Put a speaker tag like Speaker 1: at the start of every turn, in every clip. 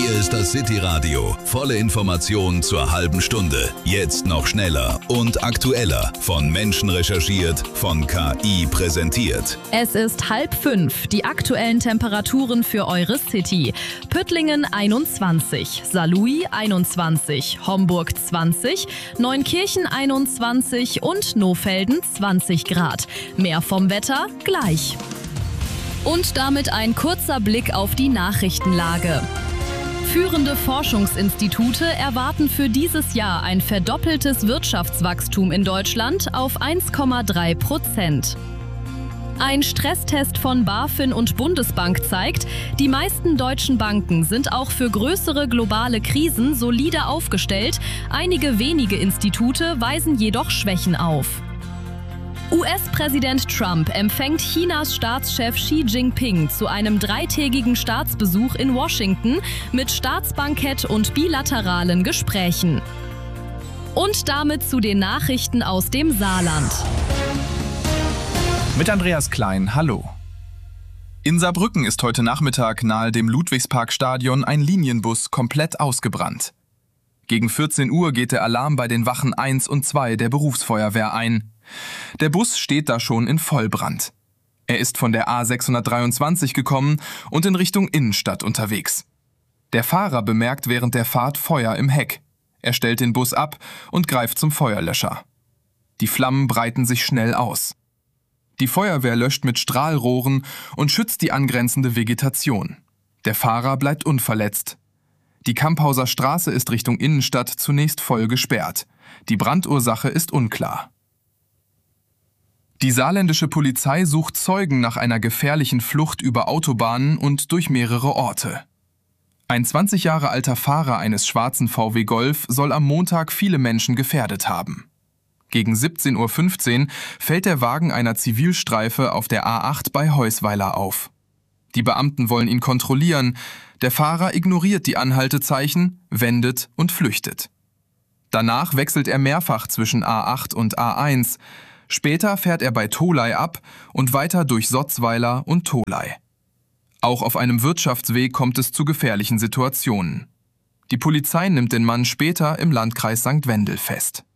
Speaker 1: Hier ist das City Radio. Volle Informationen zur halben Stunde. Jetzt noch schneller und aktueller. Von Menschen recherchiert, von KI präsentiert.
Speaker 2: Es ist 4:30. Die aktuellen Temperaturen für eure City. Püttlingen 21, Saarlouis 21, Homburg 20, Neunkirchen 21 und Nohfelden 20 Grad. Mehr vom Wetter gleich. Und damit ein kurzer Blick auf die Nachrichtenlage. Führende Forschungsinstitute erwarten für dieses Jahr ein verdoppeltes Wirtschaftswachstum in Deutschland auf 1,3%. Ein Stresstest von BaFin und Bundesbank zeigt, die meisten deutschen Banken sind auch für größere globale Krisen solide aufgestellt. Einige wenige Institute weisen jedoch Schwächen auf. US-Präsident Trump empfängt Chinas Staatschef Xi Jinping zu einem 3-tägigen Staatsbesuch in Washington mit Staatsbankett und bilateralen Gesprächen. Und damit zu den Nachrichten aus dem Saarland.
Speaker 3: Mit Andreas Klein, hallo. In Saarbrücken ist heute Nachmittag nahe dem Ludwigsparkstadion ein Linienbus komplett ausgebrannt. Gegen 14 Uhr geht der Alarm bei den Wachen 1 und 2 der Berufsfeuerwehr ein. Der Bus steht da schon in Vollbrand. Er ist von der A623 gekommen und in Richtung Innenstadt unterwegs. Der Fahrer bemerkt während der Fahrt Feuer im Heck. Er stellt den Bus ab und greift zum Feuerlöscher. Die Flammen breiten sich schnell aus. Die Feuerwehr löscht mit Strahlrohren und schützt die angrenzende Vegetation. Der Fahrer bleibt unverletzt. Die Kamphauser Straße ist Richtung Innenstadt zunächst voll gesperrt. Die Brandursache ist unklar. Die saarländische Polizei sucht Zeugen nach einer gefährlichen Flucht über Autobahnen und durch mehrere Orte. Ein 20 Jahre alter Fahrer eines schwarzen VW Golf soll am Montag viele Menschen gefährdet haben. Gegen 17:15 Uhr fällt der Wagen einer Zivilstreife auf der A8 bei Heusweiler auf. Die Beamten wollen ihn kontrollieren. Der Fahrer ignoriert die Anhaltezeichen, wendet und flüchtet. Danach wechselt er mehrfach zwischen A8 und A1. Später fährt er bei Tholey ab und weiter durch Sotzweiler und Tholey. Auch auf einem Wirtschaftsweg kommt es zu gefährlichen Situationen. Die Polizei nimmt den Mann später im Landkreis St. Wendel fest.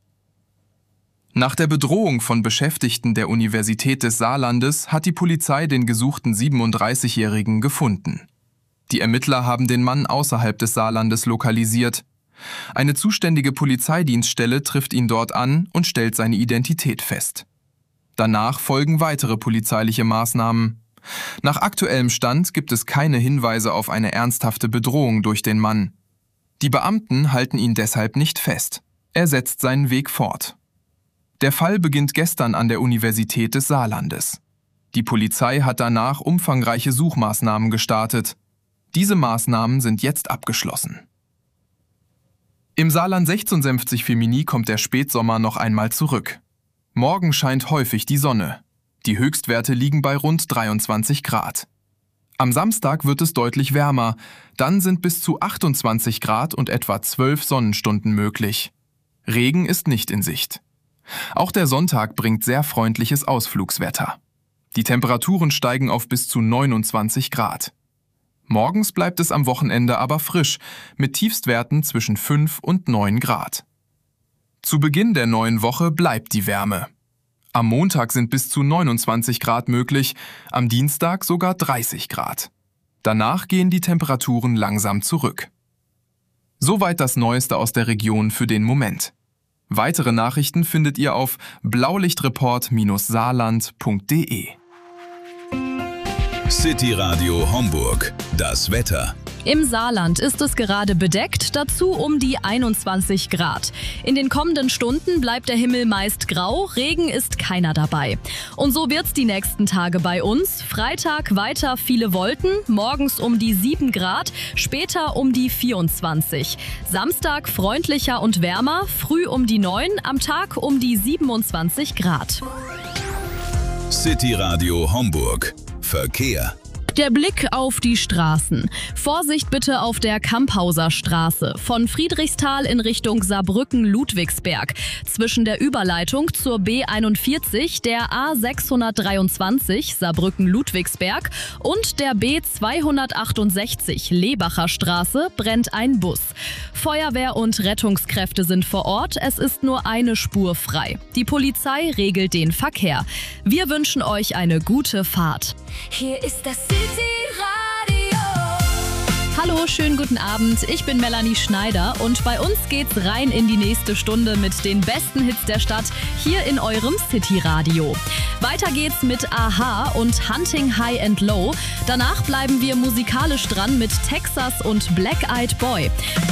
Speaker 3: Nach der Bedrohung von Beschäftigten der Universität des Saarlandes hat die Polizei den gesuchten 37-Jährigen gefunden. Die Ermittler haben den Mann außerhalb des Saarlandes lokalisiert. Eine zuständige Polizeidienststelle trifft ihn dort an und stellt seine Identität fest. Danach folgen weitere polizeiliche Maßnahmen. Nach aktuellem Stand gibt es keine Hinweise auf eine ernsthafte Bedrohung durch den Mann. Die Beamten halten ihn deshalb nicht fest. Er setzt seinen Weg fort. Der Fall beginnt gestern an der Universität des Saarlandes. Die Polizei hat danach umfangreiche Suchmaßnahmen gestartet. Diese Maßnahmen sind jetzt abgeschlossen. Im Saarland 1650 Femini kommt der Spätsommer noch einmal zurück. Morgen scheint häufig die Sonne. Die Höchstwerte liegen bei rund 23 Grad. Am Samstag wird es deutlich wärmer, dann sind bis zu 28 Grad und etwa 12 Sonnenstunden möglich. Regen ist nicht in Sicht. Auch der Sonntag bringt sehr freundliches Ausflugswetter. Die Temperaturen steigen auf bis zu 29 Grad. Morgens bleibt es am Wochenende aber frisch, mit Tiefstwerten zwischen 5 und 9 Grad. Zu Beginn der neuen Woche bleibt die Wärme. Am Montag sind bis zu 29 Grad möglich, am Dienstag sogar 30 Grad. Danach gehen die Temperaturen langsam zurück. Soweit das Neueste aus der Region für den Moment. Weitere Nachrichten findet ihr auf blaulichtreport-saarland.de.
Speaker 1: City Radio Homburg. Das Wetter.
Speaker 2: Im Saarland ist es gerade bedeckt, dazu um die 21 Grad. In den kommenden Stunden bleibt der Himmel meist grau, Regen ist keiner dabei. Und so wird's die nächsten Tage bei uns. Freitag weiter viele Wolken, morgens um die 7 Grad, später um die 24. Samstag freundlicher und wärmer, früh um die 9, am Tag um die 27 Grad.
Speaker 1: City Radio Homburg. Verkehr.
Speaker 2: Der Blick auf die Straßen. Vorsicht bitte auf der Kamphauser Straße. Von Friedrichsthal in Richtung Saarbrücken-Ludwigsberg. Zwischen der Überleitung zur B41, der A623 Saarbrücken-Ludwigsberg und der B268 Lebacher Straße brennt ein Bus. Feuerwehr und Rettungskräfte sind vor Ort. Es ist nur eine Spur frei. Die Polizei regelt den Verkehr. Wir wünschen euch eine gute Fahrt.
Speaker 4: Hier ist das City-Radio.
Speaker 2: Hallo, schönen guten Abend. Ich bin Melanie Schneider und bei uns geht's rein in die nächste Stunde mit den besten Hits der Stadt hier in eurem City-Radio. Weiter geht's mit Aha und Hunting High and Low. Danach bleiben wir musikalisch dran mit Texas und Black Eyed Boy.